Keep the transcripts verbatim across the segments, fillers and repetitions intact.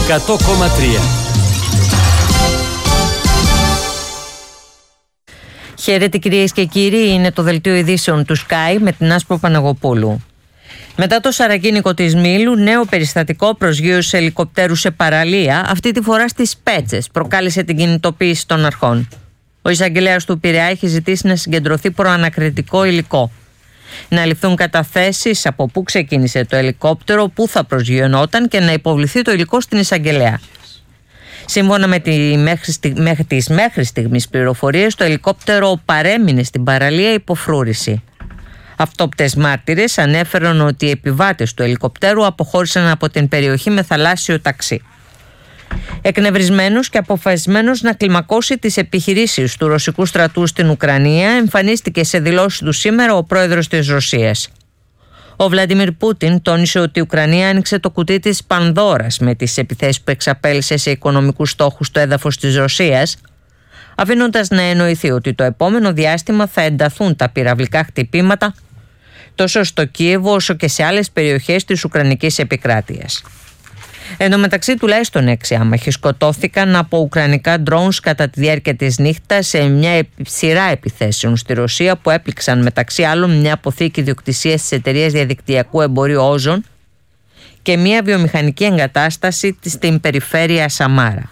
εκατό κόμμα τρία. Χαίρετε κυρίες και κύριοι, είναι το δελτίο ειδήσεων του Sky με την Άσπρο Παναγοπούλου. Μετά το σαρακίνικο της Μήλου, νέο περιστατικό προσγείωσης ελικοπτέρου σε παραλία, αυτή τη φορά στις Πέτσες, προκάλεσε την κινητοποίηση των αρχών. Ο εισαγγελέας του Πειραιά έχει ζητήσει να συγκεντρωθεί προανακριτικό υλικό. Να ληφθούν καταθέσεις από πού ξεκίνησε το ελικόπτερο, πού θα προσγειωνόταν και να υποβληθεί το υλικό στην εισαγγελέα. Σύμφωνα με, τη μέχρι, στι, μέχρι τις μέχρι στιγμής πληροφορίες, το ελικόπτερο παρέμεινε στην παραλία υποφρούρηση. Αυτόπτες μάρτυρες ανέφεραν ότι οι επιβάτες του ελικοπτέρου αποχώρησαν από την περιοχή με θαλάσσιο ταξί. Εκνευρισμένος και αποφασισμένος να κλιμακώσει τις επιχειρήσεις του ρωσικού στρατού στην Ουκρανία, εμφανίστηκε σε δηλώσεις του σήμερα ο πρόεδρος της Ρωσίας. Ο Βλαντιμίρ Πούτιν τόνισε ότι η Ουκρανία άνοιξε το κουτί της Πανδώρας με τις επιθέσεις που εξαπέλυσε σε οικονομικούς στόχους στο έδαφος της Ρωσίας, αφήνοντας να εννοηθεί ότι το επόμενο διάστημα θα ενταθούν τα πυραυλικά χτυπήματα τόσο στο Κίεβο όσο και σε άλλες περιοχές της Ουκρανικής επικράτειας. Εν τω μεταξύ, τουλάχιστον έξι άμαχοι σκοτώθηκαν από ουκρανικά drones κατά τη διάρκεια της νύχτας σε μια σειρά επιθέσεων στη Ρωσία που έπληξαν μεταξύ άλλων μια αποθήκη ιδιοκτησίας της εταιρείας διαδικτυακού εμπορίου Όζον και μια βιομηχανική εγκατάσταση στην περιφέρεια Σαμάρα.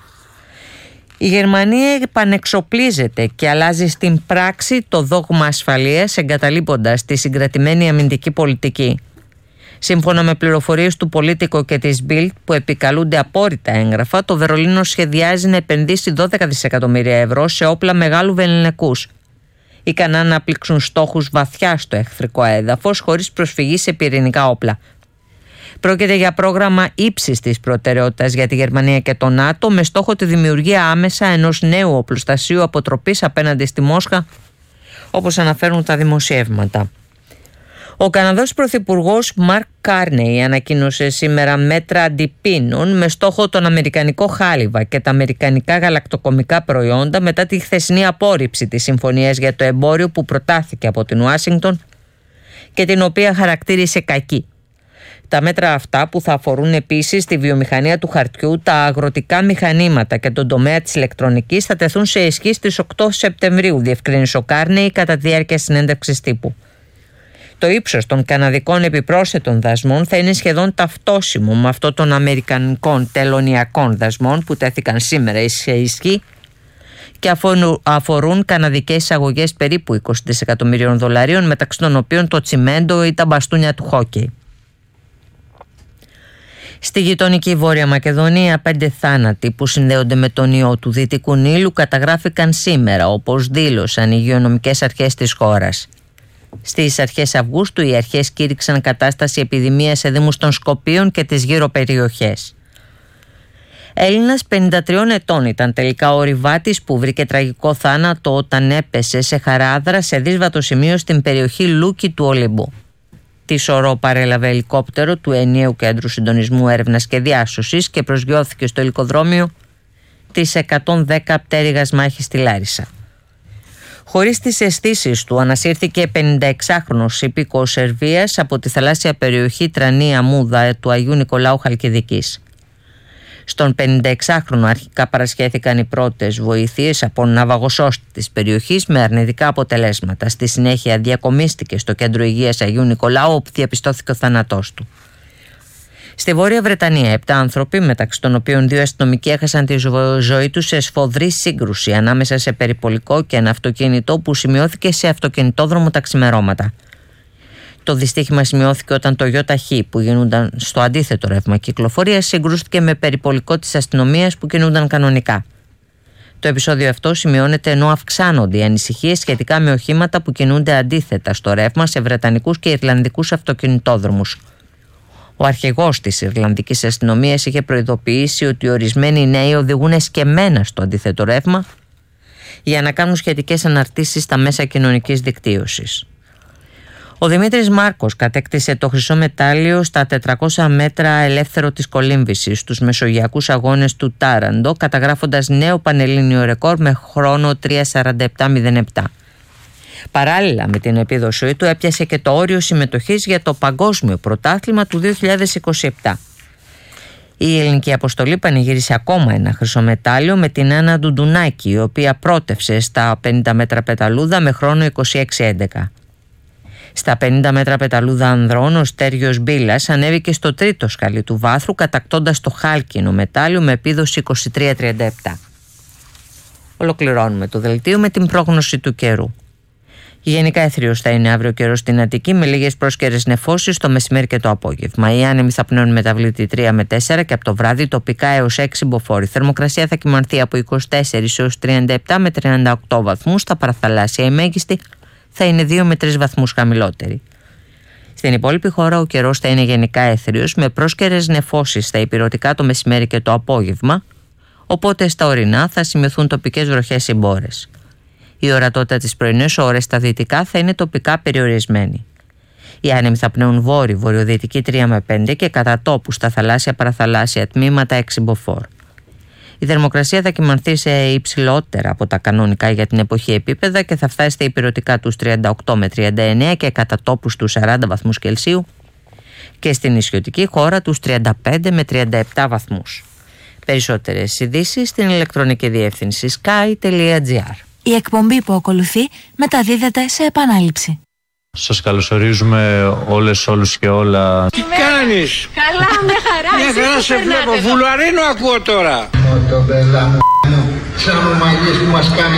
Η Γερμανία επανεξοπλίζεται και αλλάζει στην πράξη το δόγμα ασφαλείας, εγκαταλείποντας τη συγκρατημένη αμυντική πολιτική. Σύμφωνα με πληροφορίες του Πολίτικο και της Bild που επικαλούνται απόρριτα έγγραφα, το Βερολίνο σχεδιάζει να επενδύσει δώδεκα δισεκατομμύρια ευρώ σε όπλα μεγάλου βεληνικούς, ικανά να πλήξουν στόχους βαθιά στο εχθρικό έδαφος χωρίς προσφυγή σε πυρηνικά όπλα. Πρόκειται για πρόγραμμα ύψης της προτεραιότητας για τη Γερμανία και το ΝΑΤΟ, με στόχο τη δημιουργία άμεσα ενός νέου οπλοστασίου αποτροπής απέναντι στη Μόσχα, όπως αναφέρουν τα δημοσιεύματα. Ο Καναδός Πρωθυπουργός Μαρκ Κάρνεϊ ανακοίνωσε σήμερα μέτρα αντιπίνων με στόχο τον αμερικανικό χάλιβα και τα αμερικανικά γαλακτοκομικά προϊόντα μετά τη χθεσινή απόρριψη της συμφωνίας για το εμπόριο που προτάθηκε από την Ουάσιγκτον και την οποία χαρακτήρισε κακή. Τα μέτρα αυτά, που θα αφορούν επίσης τη βιομηχανία του χαρτιού, τα αγροτικά μηχανήματα και τον τομέα της ηλεκτρονικής, θα τεθούν σε ισχύ στις οκτώ Σεπτεμβρίου, διευκρίνησε ο Κάρνεϊ κατά τη διάρκεια συνέντευξης τύπου. Το ύψος των καναδικών επιπρόσθετων δασμών θα είναι σχεδόν ταυτόσιμο με αυτό των αμερικανικών τελωνιακών δασμών που τέθηκαν σήμερα σε ισχύ και αφορούν καναδικές εισαγωγές περίπου είκοσι δισεκατομμυρίων δολαρίων, μεταξύ των οποίων το τσιμέντο ή τα μπαστούνια του χόκεϊ. Στη γειτονική Βόρεια Μακεδονία, πέντε θάνατοι που συνδέονται με τον ιό του Δυτικού Νείλου καταγράφηκαν σήμερα, όπως δήλωσαν οι υγειονομικές αρχές της χώρας. Στις αρχές Αυγούστου, οι αρχές κήρυξαν κατάσταση επιδημίας σε δήμους των Σκοπίων και τις γύρω περιοχές. Έλληνας πενήντα τριών ετών ήταν τελικά ο ορειβάτης που βρήκε τραγικό θάνατο όταν έπεσε σε χαράδρα σε δύσβατο σημείο στην περιοχή Λούκη του Ολυμπού. Τη σωρό παρέλαβε ελικόπτερο του Ενιαίου Κέντρου Συντονισμού Έρευνας και Διάσωσης και προσγειώθηκε στο ελικοδρόμιο της εκατόν δέκα πτέρυγας μάχης στη Λάρισα. Χωρίς τις αισθήσεις του, ανασύρθηκε πενηνταεξάχρονος υπήκοος Σερβίας από τη θαλάσσια περιοχή Τρανή Αμούδα του Αγίου Νικολάου Χαλκιδικής. Στον πενηνταεξάχρονο αρχικά παρασχέθηκαν οι πρώτες βοήθειες από ναυαγοσώστη της περιοχής με αρνητικά αποτελέσματα. Στη συνέχεια διακομίστηκε στο κέντρο υγείας Αγίου Νικολάου, όπου διαπιστώθηκε ο θάνατός του. Στη Βόρεια Βρετανία, επτά άνθρωποι, μεταξύ των οποίων δύο αστυνομικοί, έχασαν τη ζωή τους σε σφοδρή σύγκρουση ανάμεσα σε περιπολικό και ένα αυτοκίνητο που σημειώθηκε σε αυτοκινητόδρομο τα ξημερώματα. Το δυστύχημα σημειώθηκε όταν το ΙΧ που κινούνταν στο αντίθετο ρεύμα κυκλοφορίας συγκρούστηκε με περιπολικό της αστυνομίας που κινούνταν κανονικά. Το επεισόδιο αυτό σημειώνεται ενώ αυξάνονται οι ανησυχίες σχετικά με οχήματα που κινούνται αντίθετα στο ρεύμα σε βρετανικούς και ιρλανδικούς αυτοκινητόδρομους. Ο αρχηγός της Ιρλανδικής αστυνομίας είχε προειδοποιήσει ότι ορισμένοι νέοι οδηγούν εσκεμμένα στο αντίθετο ρεύμα για να κάνουν σχετικές αναρτήσεις στα μέσα κοινωνικής δικτύωσης. Ο Δημήτρης Μάρκος κατέκτησε το χρυσό μετάλλιο στα τετρακόσια μέτρα ελεύθερο της κολύμβησης στους Μεσογειακούς Αγώνες του Τάραντο, καταγράφοντας νέο πανελλήνιο ρεκόρ με χρόνο τρία σαράντα επτά μηδέν επτά. Παράλληλα με την επίδοσή του έπιασε και το όριο συμμετοχής για το Παγκόσμιο Πρωτάθλημα του δύο χιλιάδες είκοσι επτά. Η ελληνική αποστολή πανηγύρισε ακόμα ένα χρυσό μετάλλιο με την Άννα Ντουντουνάκη, η οποία πρότευσε στα πενήντα μέτρα πεταλούδα με χρόνο είκοσι έξι έντεκα. Στα πενήντα μέτρα πεταλούδα ανδρών, ο Στέργιος Μπίλας ανέβηκε στο τρίτο σκαλί του βάθρου, κατακτώντας το χάλκινο μετάλλιο με επίδοση είκοσι τρία τριάντα επτά. Ολοκληρώνουμε το δελτίο με την πρόγνωση του καιρού. Γενικά αιθρίος θα είναι αύριο καιρός στην Αττική, με λίγες πρόσκαιρες νεφώσεις το μεσημέρι και το απόγευμα. Οι άνεμοι θα πνέουν μεταβλητή τρία με τέσσερα και από το βράδυ τοπικά έως έξι μποφόρ. Η θερμοκρασία θα κυμανθεί από είκοσι τέσσερα έως τριάντα επτά με τριάντα οκτώ βαθμούς. Στα παραθαλάσσια η μέγιστη θα είναι δύο με τρεις βαθμούς χαμηλότερη. Στην υπόλοιπη χώρα ο καιρός θα είναι γενικά αιθρίος, με πρόσκαιρες νεφώσεις στα ηπειρωτικά το μεσημέρι και το απόγευμα, οπότε στα ορεινά θα σημειωθούν τοπικές βροχές ή μπόρες. Η ορατότητα τις πρωινές ώρες στα δυτικά θα είναι τοπικά περιορισμένη. Οι άνεμοι θα πνέουν βόρειο, βορειοδυτική τρία με πέντε και κατά τόπου στα θαλάσσια παραθαλάσσια τμήματα έξι μποφόρ. Η θερμοκρασία θα κυμανθεί σε υψηλότερα από τα κανονικά για την εποχή επίπεδα και θα φτάσει στα ηπειρωτικά τους τριάντα οκτώ με τριάντα εννέα και κατά τόπου τους σαράντα βαθμούς Κελσίου και στην νησιωτική χώρα τους τριάντα πέντε με τριάντα επτά βαθμούς. Περισσότερες ειδήσεις στην ηλεκτρονική διεύθυνση sky τελεία gr. Η εκπομπή που ακολουθεί μεταδίδεται σε επανάληψη. Σας καλωσορίζουμε όλες, όλους και όλα. Τι κάνεις? Καλά, με χαρά. Μια χαρά σε βλέπω. Βουλαρίνο ακούω τώρα. Το μπελά μου, σαν ομαλίες που μας κάνει.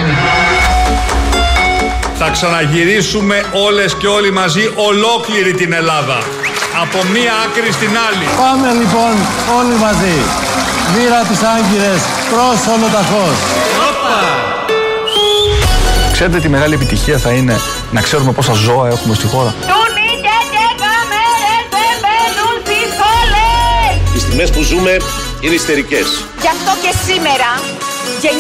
Θα ξαναγυρίσουμε όλες και όλοι μαζί ολόκληρη την Ελλάδα. Από μία άκρη στην άλλη. Πάμε λοιπόν όλοι μαζί. Βήρα τις Άγκυρες προς Ολοταχώς. Ξέρετε τι μεγάλη επιτυχία θα είναι να ξέρουμε πόσα ζώα έχουμε στη χώρα. Οι στιγμές που ζούμε είναι ιστερικές. Γι' αυτό και σήμερα